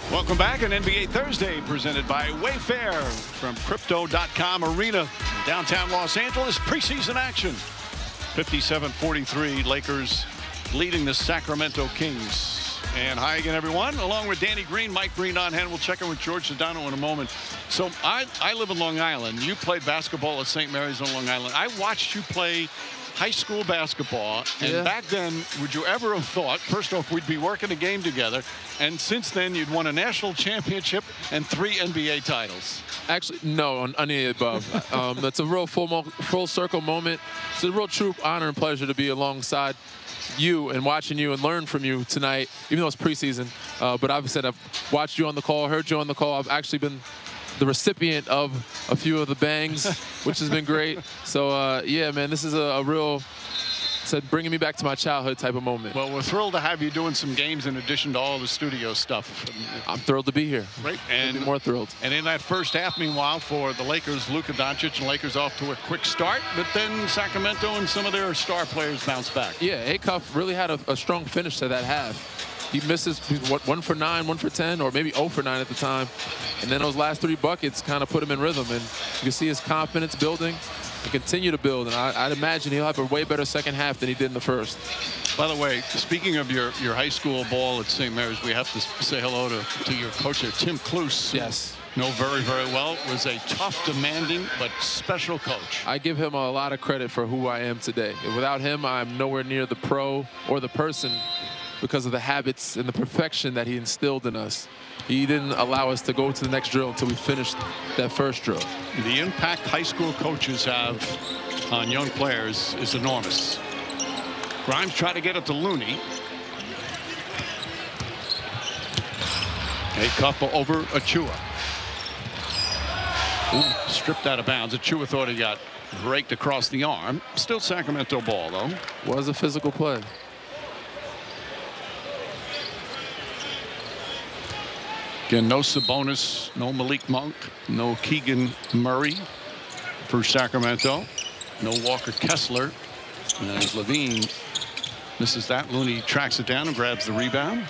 Welcome back. An NBA Thursday presented by Wayfair from Crypto.com Arena, downtown Los Angeles. Preseason action. 57-43, Lakers leading the Sacramento Kings. And hi again, everyone. Along with Danny Green, Mike Breen on hand. We'll check in with George Sedano in a moment. So I live in Long Island. You played basketball at St. Mary's on Long Island. I watched you play high school basketball, and back then, would you ever have thought, first off, we'd be working a game together, and since then, you'd won a national championship and 3 NBA titles? Actually, no, on any of the above. That's a real full circle moment. It's a real true honor and pleasure to be alongside you and watching you and learn from you tonight, even though it's preseason. But obviously, I've watched you on the call, heard you on the call. I've actually been the recipient of a few of the bangs, which has been great. So, yeah, man, this is a real, bringing me back to my childhood type of moment. Well, we're thrilled to have you doing some games in addition to all the studio stuff. I'm thrilled to be here. Right. And more thrilled. And in that first half, meanwhile, for the Lakers, Luka Doncic and Lakers off to a quick start, but then Sacramento and some of their star players bounced back. Yeah, Acuff really had a strong finish to that half. He misses 1 for 9, 1 for 10, or maybe 0 for 9 at the time. And then those last 3 buckets kind of put him in rhythm. And you can see his confidence building and continue to build. And I'd imagine he'll have a way better second half than he did in the first. By the way, speaking of your high school ball at St. Mary's, we have to say hello to your coach there, Tim Kluse. Yes. Know very, very well. Was a tough, demanding, but special coach. I give him a lot of credit for who I am today. Without him, I'm nowhere near the pro or the person, because of the habits and the perfection that he instilled in us. He didn't allow us to go to the next drill until we finished that first drill. The impact high school coaches have on young players is enormous. Grimes tried to get it to Looney. Acuff over Achua. Ooh, stripped out of bounds. Achua thought he got raked across the arm. Still Sacramento ball, though. Was a physical play. Again, no Sabonis, no Malik Monk, no Keegan Murray for Sacramento, no Walker Kessler. And as Levine misses that, Looney tracks it down and grabs the rebound.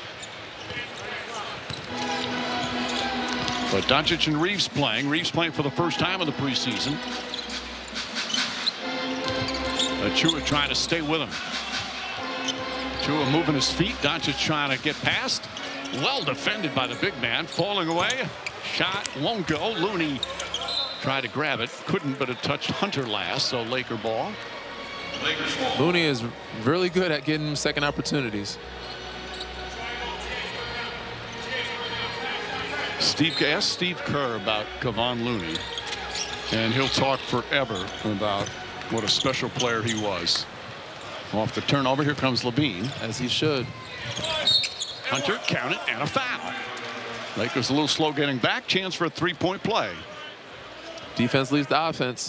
But Doncic and Reeves playing. Reeves playing for the first time in the preseason. Achua trying to stay with him. Achua moving his feet. Doncic trying to get past. Well defended by the big man. Falling away. Shot won't go. Looney tried to grab it. Couldn't, but it touched Hunter last. So Laker ball. Looney is really good at getting second opportunities. Ask Steve Kerr about Kevon Looney, and he'll talk forever about what a special player he was. Off the turnover, here comes Levine. As he should. Hunter, count it, and a foul. Lakers a little slow getting back. Chance for a 3-point play. Defense leads the offense.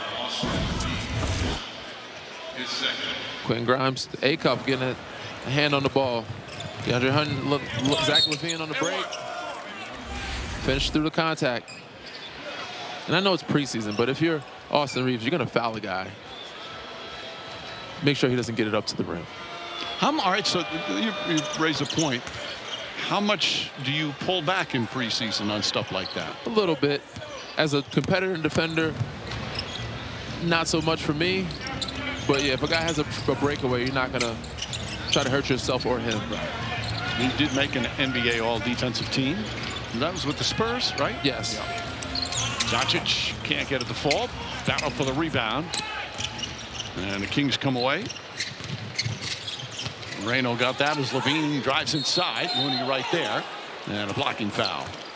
Quentin Grimes, Acuff getting a hand on the ball. DeAndre Hunter, Zach LaVine on the break. Finish through the contact. And I know it's preseason, but if you're Austin Reeves, you're going to foul a guy. Make sure he doesn't get it up to the rim. All right, so you raise a point. How much do you pull back in preseason on stuff like that? A little bit. As a competitor and defender, not so much for me. But, yeah, if a guy has a breakaway, you're not going to try to hurt yourself or him. He did make an NBA all-defensive team. That was with the Spurs, right? Yes. Yeah. Doncic can't get it to fall. Battle for the rebound. And the Kings come away. Reno got that as Levine drives inside. Looney right there. And a blocking foul.